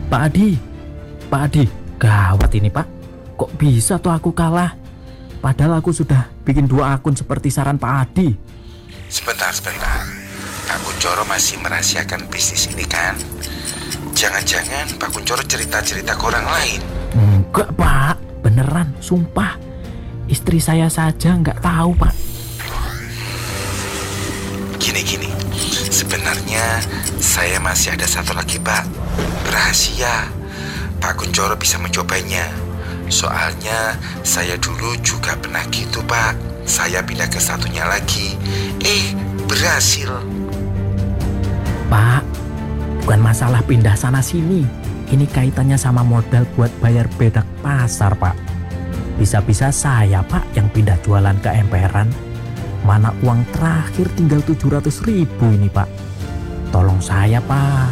Pak Adi, Pak Adi, gawat ini Pak. Kok bisa tuh aku kalah? Padahal aku sudah bikin 2 akun seperti saran Pak Adi. Sebentar. Pak Kuncoro masih merahasiakan bisnis ini kan? Jangan-jangan Pak Kuncoro cerita-cerita ke orang lain? Enggak Pak, beneran, sumpah. Istri saya saja nggak tahu Pak. Gini, sebenarnya saya masih ada satu lagi Pak, rahasia. Pak Kuncoro bisa mencobanya. Soalnya saya dulu juga pernah gitu Pak. Saya pindah ke satunya lagi, berhasil. Pak, bukan masalah pindah sana sini. Ini kaitannya sama modal buat bayar bedak pasar Pak. Bisa-bisa saya Pak yang pindah jualan ke emperan. Mana uang terakhir tinggal 700.000 ini Pak. Tolong saya Pak.